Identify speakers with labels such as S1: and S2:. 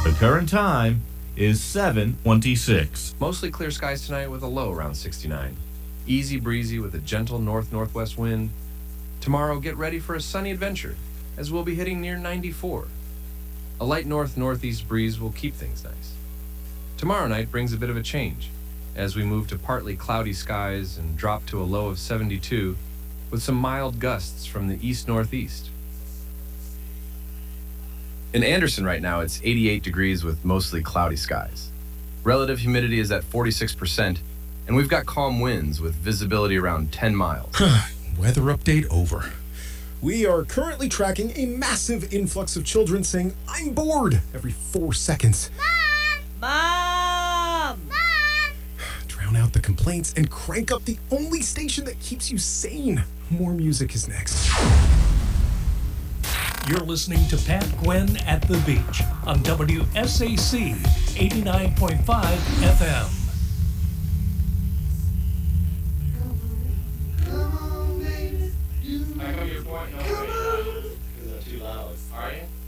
S1: The current time is 7:26.
S2: Mostly clear skies tonight with a low around 69. Easy breezy with a gentle north-northwest wind. Tomorrow, get ready for a sunny adventure, as we'll be hitting near 94. A light north-northeast breeze will keep things nice. Tomorrow night brings a bit of a change, as we move to partly cloudy skies and drop to a low of 72, with some mild gusts from the east-northeast. In Anderson right now, it's 88 degrees with mostly cloudy skies. Relative humidity is at 46%, and we've got calm winds with visibility around 10 miles.
S3: Weather update over.
S4: We are currently tracking a massive influx of children saying, "I'm bored," every 4 seconds.
S5: Mom!
S4: Drown out the complaints and crank up the only station that keeps you sane. More music is next.
S6: You're listening to Pat Gwen at the Beach on WSAC 89.5 FM.
S7: How come your point? No, wait, because they're too loud. Are you?